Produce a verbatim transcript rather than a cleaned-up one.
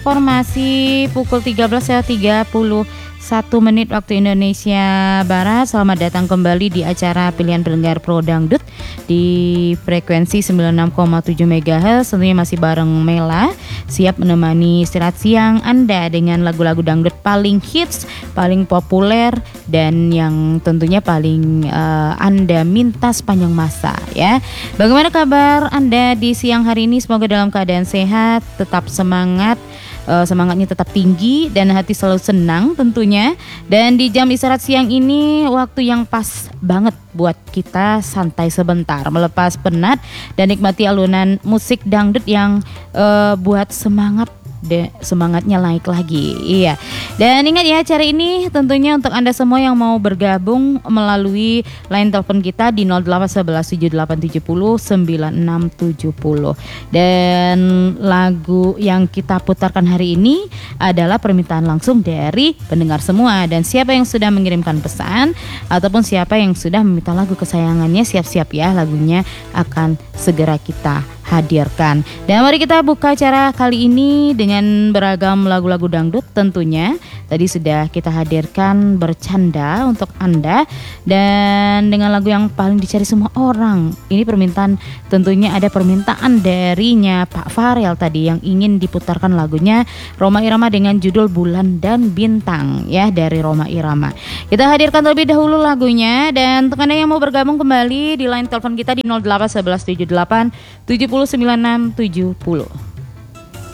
Informasi pukul tiga belas tiga puluh satu menit waktu Indonesia Barat. Selamat datang kembali di acara pilihan pendengar Pro Dangdut di frekuensi sembilan puluh enam koma tujuh megahertz. Tentunya masih bareng Mela, siap menemani istirahat siang Anda dengan lagu-lagu dangdut paling hits, paling populer, dan yang tentunya paling uh, Anda minta sepanjang masa ya. Bagaimana kabar Anda di siang hari ini? Semoga dalam keadaan sehat, tetap semangat. Uh, semangatnya tetap tinggi dan hati selalu senang tentunya. Dan di jam istirahat siang ini waktu yang pas banget buat kita santai sebentar, melepas penat dan nikmati alunan musik dangdut yang uh, buat semangat De, semangatnya naik lagi. Iya. Dan ingat ya, acara ini tentunya untuk Anda semua yang mau bergabung melalui line telepon kita di nol delapan satu satu tujuh delapan tujuh nol sembilan enam tujuh nol. Dan lagu yang kita putarkan hari ini adalah permintaan langsung dari pendengar semua. Dan siapa yang sudah mengirimkan pesan ataupun siapa yang sudah meminta lagu kesayangannya, siap-siap ya, lagunya akan segera kita hadirkan. Dan mari kita buka acara kali ini dengan beragam lagu-lagu dangdut tentunya. Tadi sudah kita hadirkan Bercanda untuk Anda, dan dengan lagu yang paling dicari semua orang. Ini permintaan, tentunya ada permintaan darinya Pak Farel tadi yang ingin diputarkan lagunya Rhoma Irama dengan judul Bulan dan Bintang ya, dari Rhoma Irama. Kita hadirkan terlebih dahulu lagunya, dan untuk Anda yang mau bergabung kembali di line telepon kita di nol delapan satu satu tujuh delapan tujuh nol sembilan enam tujuh nol.